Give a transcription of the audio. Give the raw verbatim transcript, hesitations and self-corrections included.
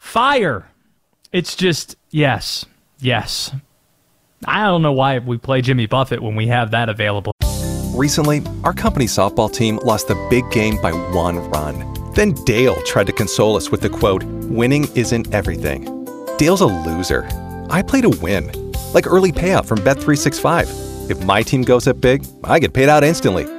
Fire. It's just, yes, yes. I don't know why we play Jimmy Buffett when we have that available. Recently, our company softball team lost a big game by one run. Then Dale tried to console us with the quote, "Winning isn't everything." Dale's a loser. I play to win. Like early payout from Bet three sixty-five. If my team goes up big, I get paid out instantly.